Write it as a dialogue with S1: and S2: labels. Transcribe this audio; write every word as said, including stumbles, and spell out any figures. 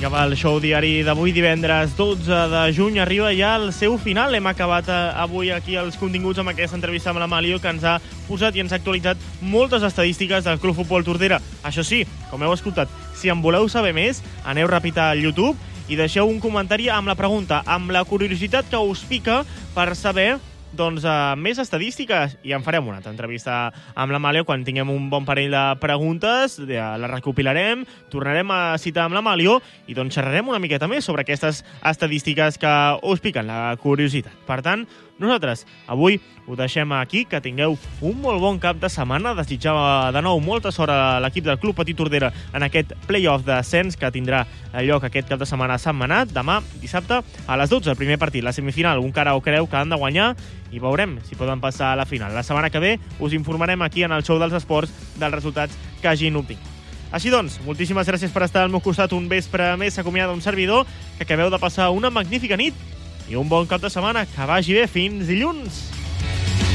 S1: Vinga, va, el show diari d'avui, divendres dotze de juny, arriba ja al seu final. Hem acabat avui aquí els continguts amb aquesta entrevista amb l'Amalio, que ens ha posat i ens ha actualitzat moltes estadístiques del Club Futbol Tordera. Això sí, com heu escoltat, si en voleu saber més, aneu ràpid a YouTube i deixeu un comentari amb la pregunta, amb la curiositat que us pica per saber doncs, uh, més estadístiques, i en farem una altra entrevista amb l'Amalio quan tinguem un bon parell de preguntes, ja la recopilarem, tornarem a citar amb l'Amalio i doncs xerrarem una miqueta més sobre aquestes estadístiques que us piquen la curiositat. Per tant, nosaltres avui ho deixem aquí, que tingueu un molt bon cap de setmana. Desitjava de nou molta sort a l'equip del Club Petit Tordera en aquest play-off d'ascens que tindrà lloc aquest cap de setmana a Sant Manat, demà, dissabte, a les dotze, el primer partit, la semifinal, un cara o creu que han de guanyar i veurem si poden passar a la final. La setmana que ve us informarem aquí en el show dels esports dels resultats que hagin obtingut. Així doncs, moltíssimes gràcies per estar al meu costat un vespre més. S'acomiada un servidor, que acabeu de passar una magnífica nit i un bon cap de setmana. Que vagi bé. Fins dilluns!